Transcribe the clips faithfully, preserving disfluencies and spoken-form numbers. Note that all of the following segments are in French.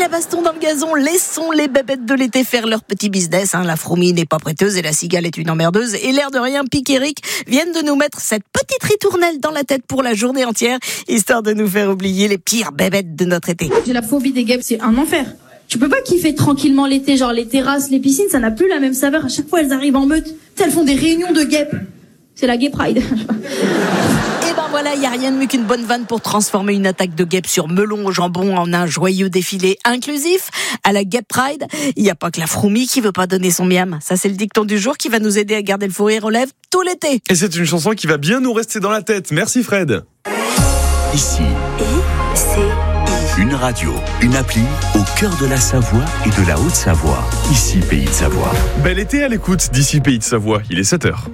la baston dans le gazon, laissons les bébêtes de l'été faire leur petit business. Hein. La fourmi n'est pas prêteuse et la cigale est une emmerdeuse. Et l'air de rien, Pic et Eric viennent de nous mettre cette petite ritournelle dans la tête pour la journée entière, histoire de nous faire oublier les pires bébêtes de notre été. J'ai la phobie des guêpes, c'est un enfer. Tu peux pas kiffer tranquillement l'été, genre les terrasses, les piscines, ça n'a plus la même saveur. À chaque fois, elles arrivent en meute. Elles font des réunions de guêpes. C'est la Gay Pride. Et ben voilà, il n'y a rien de mieux qu'une bonne vanne pour transformer une attaque de guêpes sur melon au jambon en un joyeux défilé inclusif. À la Gay Pride, il n'y a pas que la fourmi qui veut pas donner son miam. Ça, c'est le dicton du jour qui va nous aider à garder le faux rire aux lèvres tout l'été. Et c'est une chanson qui va bien nous rester dans la tête. Merci Fred. Ici, une radio, une appli au cœur de la Savoie et de la Haute-Savoie. Ici, Pays de Savoie. Bel été à l'écoute d'ici Pays de Savoie. Il est sept heures.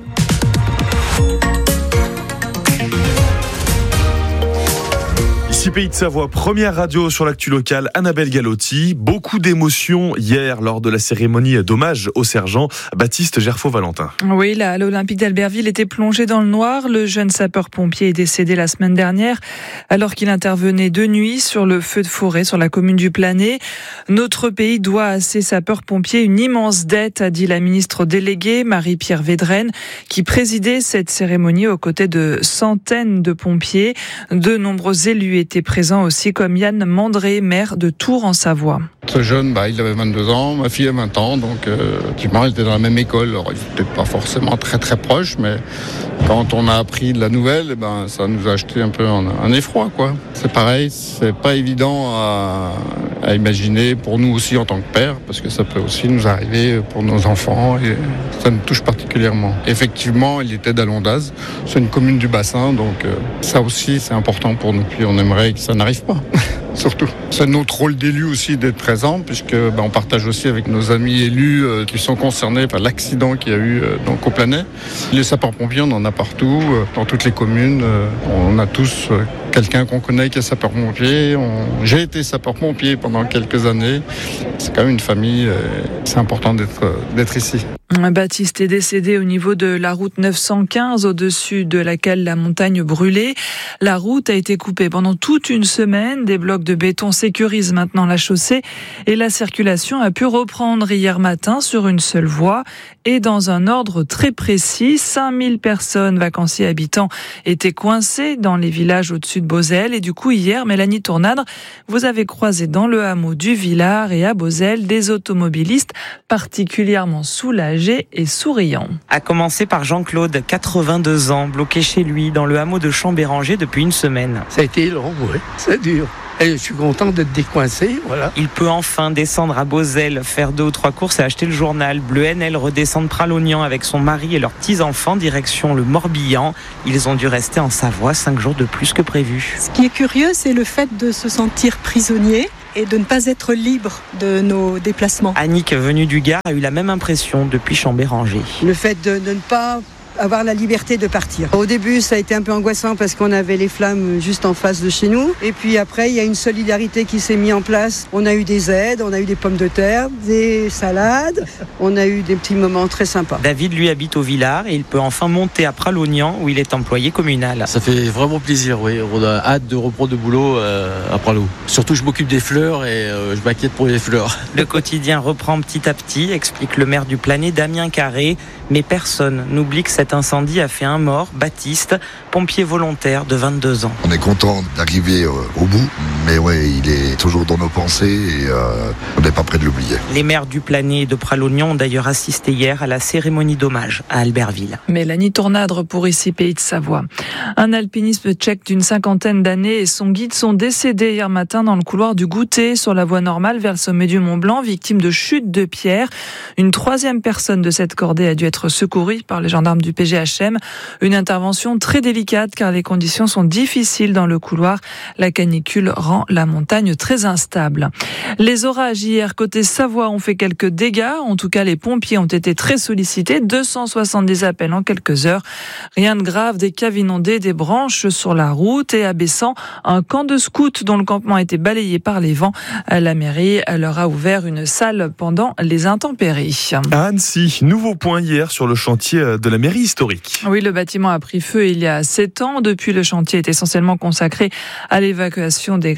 Ici Pays de Savoie, première radio sur l'actu locale, Annabelle Galotti. Beaucoup d'émotions hier lors de la cérémonie d'hommage au sergent Baptiste Gerfaud-Valentin. Oui, là, l'Olympique d'Albertville était plongé dans le noir. Le jeune sapeur-pompier est décédé la semaine dernière alors qu'il intervenait de nuit sur le feu de forêt sur la commune du Planay. Notre pays doit à ses sapeurs-pompiers une immense dette, a dit la ministre déléguée Marie-Pierre Védrenne, qui présidait cette cérémonie aux côtés de centaines de pompiers. De nombreux élus étaient présents aussi, comme Yann Mandré, maire de Tours en Savoie. Ce jeune, bah, il avait vingt-deux ans, ma fille a vingt ans, donc euh, effectivement, elle était dans la même école. Alors, ils n'étaient pas forcément très très proches, mais quand on a appris de la nouvelle, eh ben, ça nous a acheté un peu un, un effroi, quoi. C'est pareil, c'est pas évident à, à imaginer pour nous aussi en tant que père, parce que ça peut aussi nous arriver pour nos enfants, et ça nous touche particulièrement. Effectivement, il était d'Alondaz, c'est une commune du bassin, donc euh, ça aussi c'est important pour nous, puis on aimerait que ça n'arrive pas. Surtout. C'est notre rôle d'élu aussi d'être présent, puisque ben, on partage aussi avec nos amis élus euh, qui sont concernés par l'accident qu'il y a eu euh, donc au Planay. Les sapeurs-pompiers, on en a partout, euh, dans toutes les communes. Euh, on a tous euh, quelqu'un qu'on connaît qui est sapeur-pompier. On... J'ai été sapeur-pompier pendant quelques années. C'est quand même une famille. Euh, c'est important d'être, euh, d'être ici. Baptiste est décédé au niveau de la route neuf cent quinze, au-dessus de laquelle la montagne brûlait. La route a été coupée pendant toute une semaine. Des blocs de béton sécurisent maintenant la chaussée et la circulation a pu reprendre hier matin sur une seule voie et dans un ordre très précis. cinq mille personnes, vacanciers habitants, étaient coincées dans les villages au-dessus de Beauzelle. Et du coup, hier, Mélanie Tournadre, vous avez croisé dans le hameau du Villard et à Beauzelle des automobilistes particulièrement soulagés et souriant. A commencer par Jean-Claude, quatre-vingt-deux ans, bloqué chez lui dans le hameau de Chambéranger depuis une semaine. Ça a été long, oui, c'est dur. Et je suis content d'être décoincé, voilà. Il peut enfin descendre à Beauzelle, faire deux ou trois courses et acheter le journal. Bleu N L redescend de Pralognan avec son mari et leurs petits-enfants, direction le Morbihan. Ils ont dû rester en Savoie cinq jours de plus que prévu. Ce qui est curieux, c'est le fait de se sentir prisonnier et de ne pas être libre de nos déplacements. Annick, venue du Gard, a eu la même impression depuis Chambéranger. Le fait de, de ne pas avoir la liberté de partir. Au début, ça a été un peu angoissant parce qu'on avait les flammes juste en face de chez nous. Et puis après, il y a une solidarité qui s'est mise en place. On a eu des aides, on a eu des pommes de terre, des salades. On a eu des petits moments très sympas. David, lui, habite au Villard et il peut enfin monter à Pralognan où il est employé communal. Ça fait vraiment plaisir, oui. On a hâte de reprendre le boulot euh, à Pralognan. Surtout, je m'occupe des fleurs et euh, je m'inquiète pour les fleurs. Le quotidien reprend petit à petit, explique le maire du Planay, Damien Carré. Mais personne n'oublie que cet incendie a fait un mort, Baptiste, pompier volontaire de vingt-deux ans. On est content d'arriver au bout, mais ouais, il est toujours dans nos pensées et euh, on n'est pas prêt de l'oublier. Les maires du Planay et de Pralognan ont d'ailleurs assisté hier à la cérémonie d'hommage à Albertville. Mélanie Tournadre pour Ici Pays de Savoie. Un alpinisme tchèque d'une cinquantaine d'années et son guide sont décédés hier matin dans le couloir du Goûter sur la voie normale vers le sommet du Mont Blanc, victime de chute de pierre. Une troisième personne de cette cordée a dû être secourue par les gendarmes du P G H M. Une intervention très délicate car les conditions sont difficiles dans le couloir. La canicule rend la montagne très instable. Les orages hier côté Savoie ont fait quelques dégâts. En tout cas, les pompiers ont été très sollicités. deux cent soixante-dix appels en quelques heures. Rien de grave, des caves inondées, des branches sur la route et à Bessan, un camp de scouts dont le campement a été balayé par les vents. La mairie leur a ouvert une salle pendant les intempéries. À Annecy, nouveau point hier sur le chantier de la mairie historique. Oui, le bâtiment a pris feu il y a sept ans. Depuis, le chantier est essentiellement consacré à l'évacuation des graves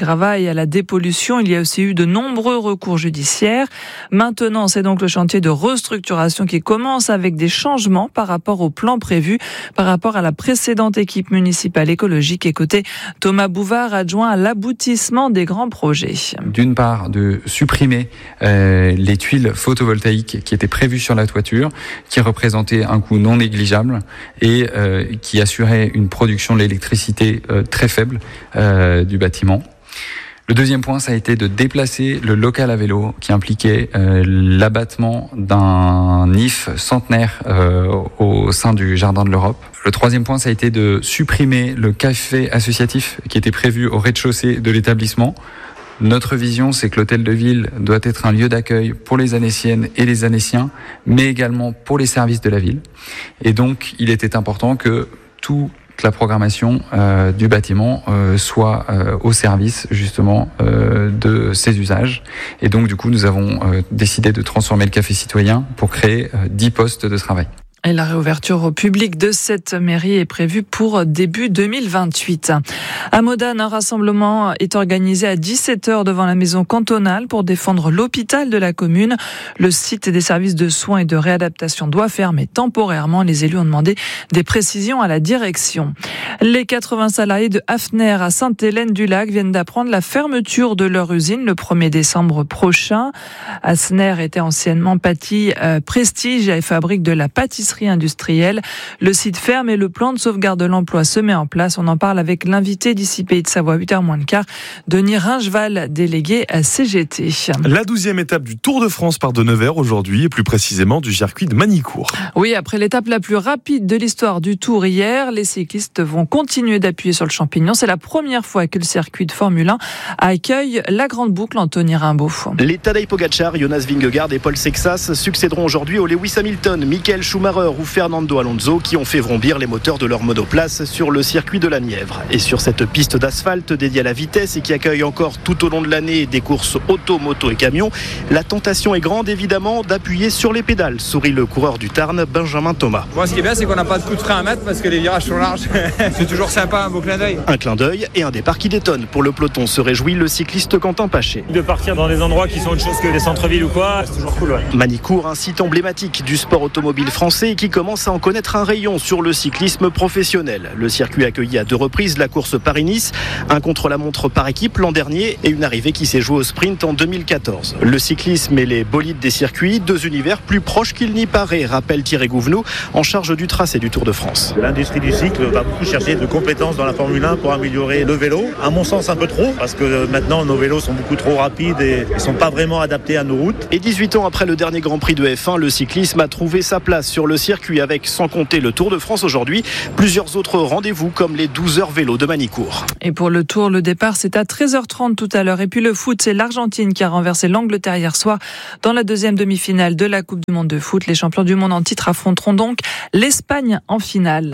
gravats et à la dépollution. Il y a aussi eu de nombreux recours judiciaires. Maintenant, c'est donc le chantier de restructuration qui commence avec des changements par rapport au plan prévu, par rapport à la précédente équipe municipale écologique. Écoutez, Thomas Bouvard, adjoint à l'aboutissement des grands projets. D'une part, de supprimer euh, les tuiles photovoltaïques qui étaient prévues sur la toiture, qui représentaient un coût non négligeable et euh, qui assuraient une production de l'électricité euh, très faible euh, du bâtiment. Le deuxième point, ça a été de déplacer le local à vélo qui impliquait euh, l'abattement d'un I F centenaire euh, au sein du Jardin de l'Europe. Le troisième point, ça a été de supprimer le café associatif qui était prévu au rez-de-chaussée de l'établissement. Notre vision, c'est que l'hôtel de ville doit être un lieu d'accueil pour les Annéciennes et les Annéciens, mais également pour les services de la ville. Et donc, il était important que tout que la programmation euh, du bâtiment euh, soit euh, au service justement euh, de ses usages. Et donc du coup, nous avons euh, décidé de transformer le café citoyen pour créer euh, dix postes de travail. Et la réouverture au public de cette mairie est prévue pour début deux mille vingt-huit. À Modane, un rassemblement est organisé à dix-sept heures devant la maison cantonale pour défendre l'hôpital de la commune. Le site des services de soins et de réadaptation doit fermer temporairement. Les élus ont demandé des précisions à la direction. Les quatre-vingts salariés de Hafner à Sainte-Hélène-du-Lac viennent d'apprendre la fermeture de leur usine le premier décembre prochain. Hafner était anciennement Pâtis euh, Prestige et fabrique de la pâtisserie industrielle. Le site ferme et le plan de sauvegarde de l'emploi se met en place. On en parle avec l'invité d'ici Pays de Savoie, huit heures moins le quart, Denis Ringeval, délégué à C G T. La douzième étape du Tour de France part de Nevers aujourd'hui et plus précisément du circuit de Manicourt. Oui, après l'étape la plus rapide de l'histoire du Tour hier, les cyclistes vont continuer d'appuyer sur le champignon. C'est la première fois que le circuit de Formule un accueille la grande boucle. Anthony Rimbaud. Les Tadej Pogacar, Jonas Vingegaard et Paul Sexas succéderont aujourd'hui aux Lewis Hamilton, Michael Schumacher ou Fernando Alonso qui ont fait vrombir les moteurs de leur monoplace sur le circuit de la Nièvre. Et sur cette piste d'asphalte dédiée à la vitesse et qui accueille encore tout au long de l'année des courses auto, moto et camions, la tentation est grande évidemment d'appuyer sur les pédales, sourit le coureur du Tarn, Benjamin Thomas. Moi, ce qui est bien, c'est qu'on n'a pas de coup de frein à mettre parce que les virages sont larges. C'est toujours sympa, un beau clin d'œil. Un clin d'œil et un départ qui détonne. Pour le peloton se réjouit le cycliste Quentin Paché. De partir dans des endroits qui sont autre chose que les centres-villes ou quoi, c'est toujours cool. Ouais. Manicourt, un site emblématique du sport automobile français qui commence à en connaître un rayon sur le cyclisme professionnel. Le circuit a accueilli à deux reprises la course Paris-Nice, un contre-la-montre par équipe l'an dernier et une arrivée qui s'est jouée au sprint en deux mille quatorze. Le cyclisme et les bolides des circuits, deux univers plus proches qu'il n'y paraît, rappelle Thierry Gouvenou, en charge du tracé du Tour de France. L'industrie du cycle va beaucoup chercher de compétences dans la Formule un pour améliorer le vélo. À mon sens, un peu trop, parce que maintenant nos vélos sont beaucoup trop rapides et ne sont pas vraiment adaptés à nos routes. Et dix-huit ans après le dernier Grand Prix de F un, le cyclisme a trouvé sa place sur le circuit avec, sans compter le Tour de France aujourd'hui, plusieurs autres rendez-vous comme les douze heures vélo de Manicourt. Et pour le Tour, le départ c'est à treize heures trente tout à l'heure. Et puis le foot, c'est l'Argentine qui a renversé l'Angleterre hier soir dans la deuxième demi-finale de la Coupe du Monde de foot. Les champions du monde en titre affronteront donc l'Espagne en finale.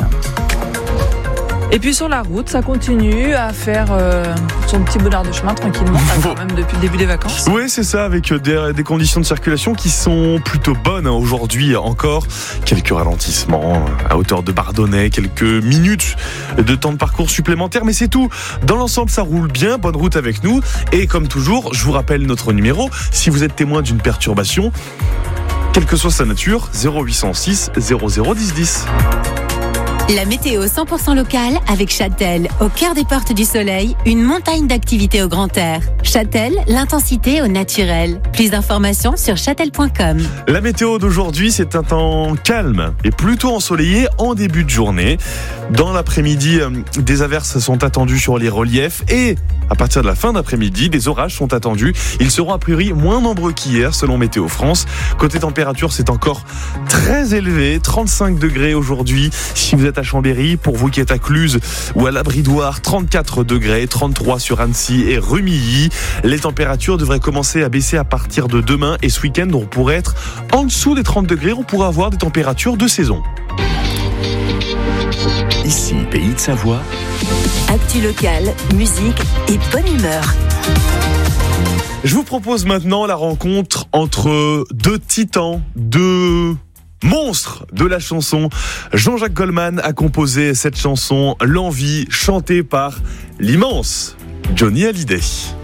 Et puis sur la route, ça continue à faire euh, son petit bonheur de chemin tranquillement, quand même depuis le début des vacances. Oui, c'est ça, avec des, des conditions de circulation qui sont plutôt bonnes hein, aujourd'hui encore. Quelques ralentissements à hauteur de Bardonnay, quelques minutes de temps de parcours supplémentaires, mais c'est tout. Dans l'ensemble, ça roule bien. Bonne route avec nous. Et comme toujours, je vous rappelle notre numéro. Si vous êtes témoin d'une perturbation, quelle que soit sa nature, zéro huit cent six zéro zéro dix dix. La météo cent pour cent locale avec Châtel, au cœur des portes du soleil, une montagne d'activités au grand air. Châtel, l'intensité au naturel. Plus d'informations sur châtel point com. La météo d'aujourd'hui, c'est un temps calme et plutôt ensoleillé en début de journée. Dans l'après-midi, des averses sont attendues sur les reliefs et à partir de la fin d'après-midi, des orages sont attendus. Ils seront a priori moins nombreux qu'hier selon Météo France. Côté température, c'est encore très élevé, trente-cinq degrés aujourd'hui. Si vous êtes à Chambéry, pour vous qui êtes à Cluse ou à la Bridoire, trente-quatre degrés, trente-trois sur Annecy et Rumilly. Les températures devraient commencer à baisser à partir de demain et ce week-end, on pourrait être en dessous des trente degrés. On pourrait avoir des températures de saison. Ici, Pays de Savoie. Actu locale, musique et bonne humeur. Je vous propose maintenant la rencontre entre deux titans, deux monstre de la chanson. Jean-Jacques Goldman a composé cette chanson, L'Envie, chantée par l'immense Johnny Hallyday.